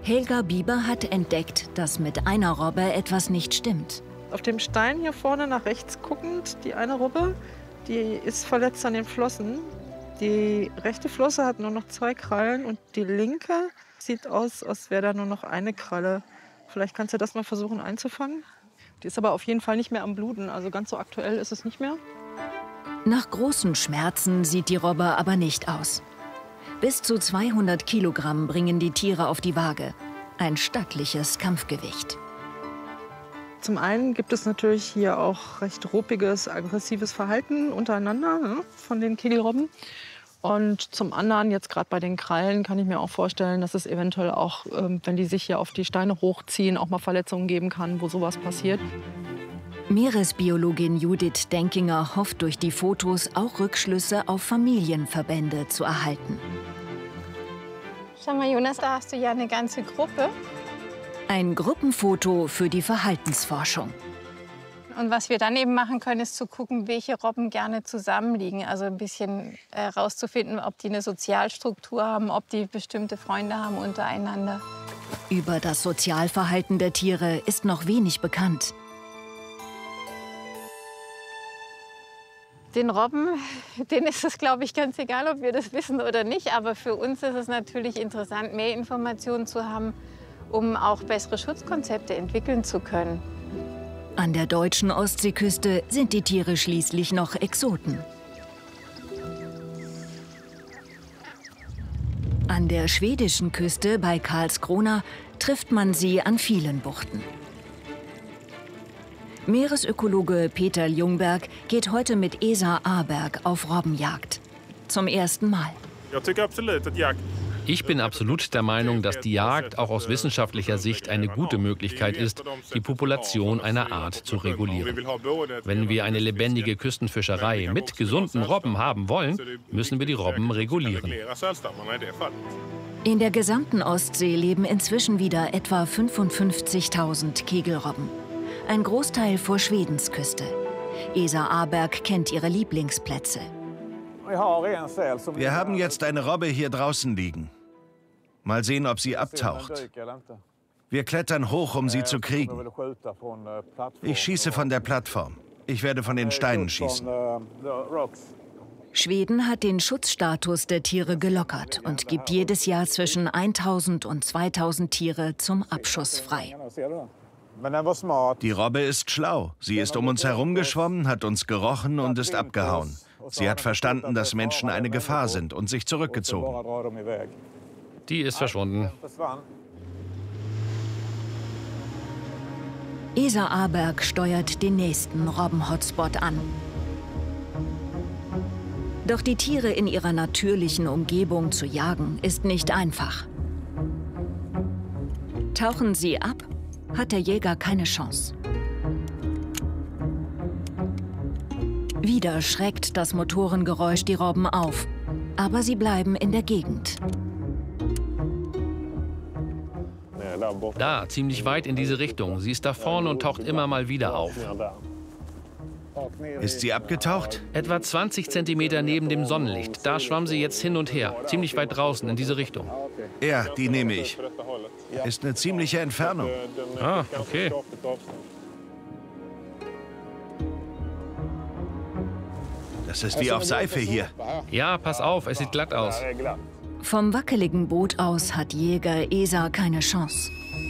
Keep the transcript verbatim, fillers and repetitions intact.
Helga Bieber hat entdeckt, dass mit einer Robbe etwas nicht stimmt. Auf dem Stein hier vorne nach rechts guckend, die eine Robbe, die ist verletzt an den Flossen. Die rechte Flosse hat nur noch zwei Krallen und die linke sieht aus, als wäre da nur noch eine Kralle. Vielleicht kannst du das mal versuchen einzufangen. Die ist aber auf jeden Fall nicht mehr am Bluten, also ganz so aktuell ist es nicht mehr. Nach großen Schmerzen sieht die Robbe aber nicht aus. Bis zu zweihundert Kilogramm bringen die Tiere auf die Waage. Ein stattliches Kampfgewicht. Zum einen gibt es natürlich hier auch recht ruppiges, aggressives Verhalten untereinander, ne, von den Kegelrobben. Und zum anderen, jetzt gerade bei den Krallen, kann ich mir auch vorstellen, dass es eventuell auch, ähm, wenn die sich hier auf die Steine hochziehen, auch mal Verletzungen geben kann, wo sowas passiert. Meeresbiologin Judith Denkinger hofft durch die Fotos auch Rückschlüsse auf Familienverbände zu erhalten. Schau mal, Jonas, da hast du ja eine ganze Gruppe. Ein Gruppenfoto für die Verhaltensforschung. Und was wir dann eben machen können, ist zu gucken, welche Robben gerne zusammenliegen. Also ein bisschen herauszufinden, ob die eine Sozialstruktur haben, ob die bestimmte Freunde haben untereinander. Über das Sozialverhalten der Tiere ist noch wenig bekannt. Den Robben, denen ist es, glaube ich, ganz egal, ob wir das wissen oder nicht. Aber für uns ist es natürlich interessant, mehr Informationen zu haben, um auch bessere Schutzkonzepte entwickeln zu können. An der deutschen Ostseeküste sind die Tiere schließlich noch Exoten. An der schwedischen Küste bei Karlskrona trifft man sie an vielen Buchten. Meeresökologe Peter Ljungberg geht heute mit Esa Aberg auf Robbenjagd. Zum ersten Mal. Ich bin absolut der Meinung, dass die Jagd auch aus wissenschaftlicher Sicht eine gute Möglichkeit ist, die Population einer Art zu regulieren. Wenn wir eine lebendige Küstenfischerei mit gesunden Robben haben wollen, müssen wir die Robben regulieren. In der gesamten Ostsee leben inzwischen wieder etwa fünfundfünfzigtausend Kegelrobben. Ein Großteil vor Schwedens Küste. Esa Aberg kennt ihre Lieblingsplätze. Wir haben jetzt eine Robbe hier draußen liegen. Mal sehen, ob sie abtaucht. Wir klettern hoch, um sie zu kriegen. Ich schieße von der Plattform. Ich werde von den Steinen schießen. Schweden hat den Schutzstatus der Tiere gelockert und gibt jedes Jahr zwischen tausend und zweitausend Tiere zum Abschuss frei. Die Robbe ist schlau. Sie ist um uns herumgeschwommen, hat uns gerochen und ist abgehauen. Sie hat verstanden, dass Menschen eine Gefahr sind und sich zurückgezogen. Die ist verschwunden. Esa Aberg steuert den nächsten Robben-Hotspot an. Doch die Tiere in ihrer natürlichen Umgebung zu jagen, ist nicht einfach. Tauchen sie ab, hat der Jäger keine Chance. Wieder schreckt das Motorengeräusch die Robben auf, aber sie bleiben in der Gegend. Da, ziemlich weit in diese Richtung. Sie ist da vorne und taucht immer mal wieder auf. Ist sie abgetaucht? Etwa zwanzig Zentimeter neben dem Sonnenlicht. Da schwamm sie jetzt hin und her, ziemlich weit draußen in diese Richtung. Ja, die nehme ich. Ist eine ziemliche Entfernung. Ah, okay. Das ist wie auf Seife hier. Ja, pass auf, es sieht glatt aus. Vom wackeligen Boot aus hat Jäger Esa keine Chance.